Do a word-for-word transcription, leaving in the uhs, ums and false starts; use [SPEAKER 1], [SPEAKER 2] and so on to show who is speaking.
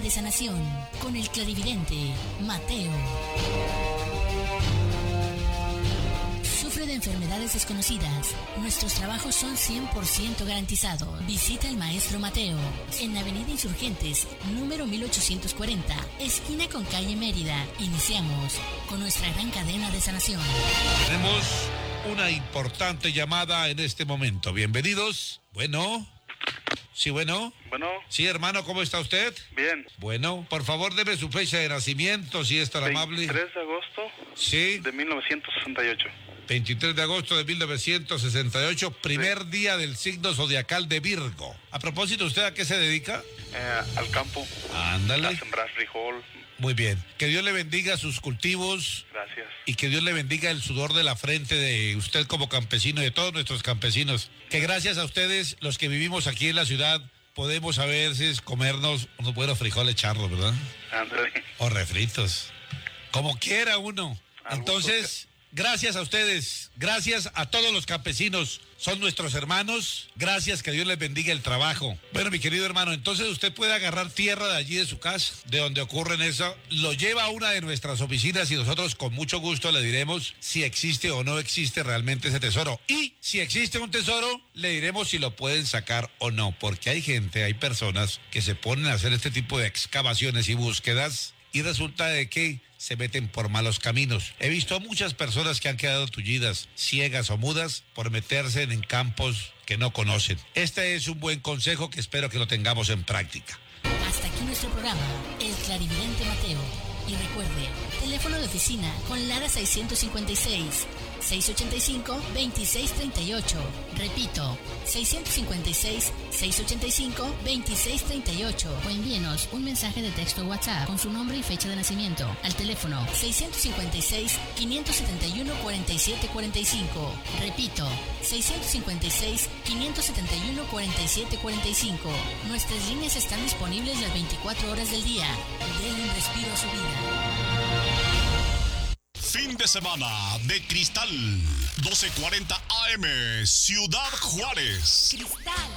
[SPEAKER 1] de sanación con el clarividente Mateo. Sufre de enfermedades desconocidas. Nuestros trabajos son cien por ciento garantizados. Visita al maestro Mateo en Avenida Insurgentes, número mil ochocientos cuarenta, esquina con calle Mérida. Iniciamos con nuestra gran cadena de sanación.
[SPEAKER 2] Tenemos una importante llamada en este momento. Bienvenidos. Bueno. Sí, bueno.
[SPEAKER 3] Bueno.
[SPEAKER 2] Sí, hermano, ¿cómo está usted?
[SPEAKER 3] Bien.
[SPEAKER 2] Bueno, por favor, deme su fecha de nacimiento, si es tan amable.
[SPEAKER 3] veintitrés de agosto.
[SPEAKER 2] Sí.
[SPEAKER 3] De mil novecientos sesenta y ocho.
[SPEAKER 2] veintitrés de agosto de mil novecientos sesenta y ocho, primer sí. día del signo zodiacal de Virgo. A propósito, ¿usted a qué se dedica?
[SPEAKER 3] Eh, al campo.
[SPEAKER 2] Ándale.
[SPEAKER 3] A sembrar frijol.
[SPEAKER 2] Muy bien. Que Dios le bendiga sus cultivos.
[SPEAKER 3] Gracias.
[SPEAKER 2] Y que Dios le bendiga el sudor de la frente de usted como campesino y de todos nuestros campesinos. Que gracias a ustedes, los que vivimos aquí en la ciudad, podemos a veces comernos unos buenos frijoles charros, ¿verdad?
[SPEAKER 3] Ándale.
[SPEAKER 2] O refritos. Como quiera uno.
[SPEAKER 3] A
[SPEAKER 2] Entonces, gracias a ustedes. Gracias a todos los campesinos. Son nuestros hermanos. Gracias, que Dios les bendiga el trabajo. Bueno, mi querido hermano, entonces usted puede agarrar tierra de allí de su casa, de donde ocurren eso, lo lleva a una de nuestras oficinas y nosotros con mucho gusto le diremos si existe o no existe realmente ese tesoro. Y si existe un tesoro, le diremos si lo pueden sacar o no. Porque hay gente, hay personas que se ponen a hacer este tipo de excavaciones y búsquedas y resulta de que se meten por malos caminos. He visto a muchas personas que han quedado tullidas, ciegas o mudas por meterse en campos que no conocen. Este es un buen consejo que espero que lo tengamos en práctica.
[SPEAKER 1] Hasta aquí nuestro programa, El Clarividente Mateo. Y recuerde, teléfono de oficina con Lara seiscientos cincuenta y seis, seiscientos ochenta y cinco, veintiséis treinta y ocho. Repito, seiscientos cincuenta y seis, seiscientos ochenta y cinco, veintiséis treinta y ocho. O envíenos un mensaje de texto WhatsApp con su nombre y fecha de nacimiento al teléfono seiscientos cincuenta y seis, quinientos setenta y uno, cuarenta y siete cuarenta y cinco. Repito, seiscientos cincuenta y seis, quinientos setenta y uno, cuarenta y siete cuarenta y cinco. Nuestras líneas están disponibles las veinticuatro horas del día. Denle un respiro a su vida.
[SPEAKER 4] Fin de semana de Cristal, doce cuarenta A M, Ciudad Juárez.
[SPEAKER 1] Cristal.